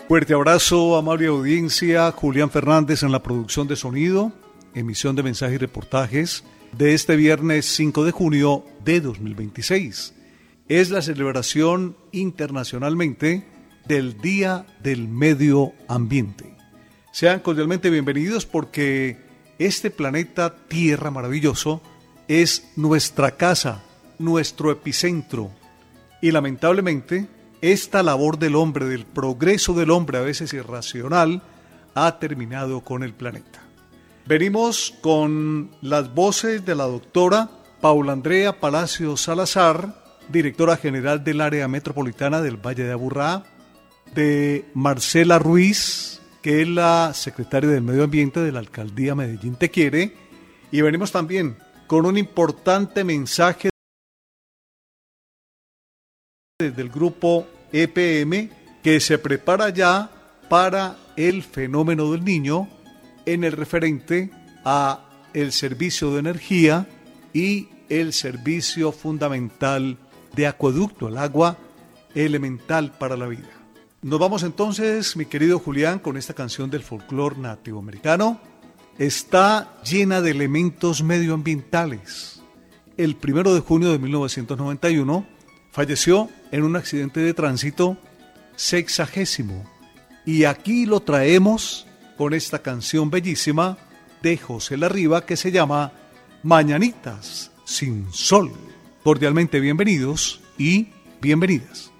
Fuerte abrazo, amable audiencia. Julián Fernández en la producción de sonido, emisión de mensajes y reportajes de este viernes 5 de junio de 2026. Es la celebración internacionalmente del Día del Medio Ambiente. Sean cordialmente bienvenidos porque este planeta Tierra maravilloso es nuestra casa, nuestro epicentro. Y lamentablemente, esta labor del hombre, del progreso del hombre, a veces irracional, ha terminado con el planeta. Venimos con las voces de la doctora Paula Andrea Palacios Salazar, directora general del área metropolitana del Valle de Aburrá, de Marcela Ruiz, que es la secretaria del Medio Ambiente de la Alcaldía Medellín Te Quiere, y venimos también con un importante mensaje desde el grupo EPM, que se prepara ya para el fenómeno del Niño en el referente a el servicio de energía y el servicio fundamental de acueducto, el agua elemental para la vida. Nos vamos entonces, mi querido Julián, con esta canción del folclore nativoamericano. Está llena de elementos medioambientales. El 1 de junio de 1991 falleció en un accidente de tránsito 60º. Y aquí lo traemos con esta canción bellísima de José Larriba que se llama Mañanitas sin Sol. Cordialmente bienvenidos y bienvenidas.